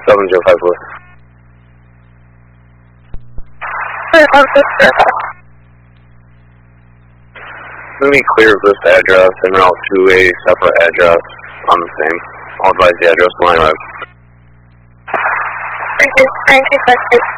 7054. Let me clear of this address and route to a separate address on the same. I'll advise the address line up. Thank you.